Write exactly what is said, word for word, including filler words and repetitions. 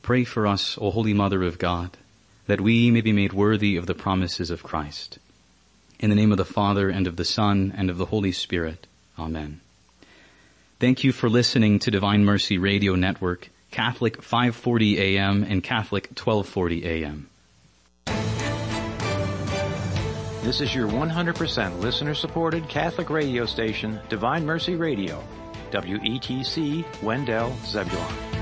Pray for us, O Holy Mother of God, that we may be made worthy of the promises of Christ. In the name of the Father, and of the Son, and of the Holy Spirit. Amen. Thank you for listening to Divine Mercy Radio Network, Catholic five forty A M and Catholic twelve forty A M. This is your one hundred percent listener-supported Catholic radio station, Divine Mercy Radio, W E T C, Wendell, Zebulon.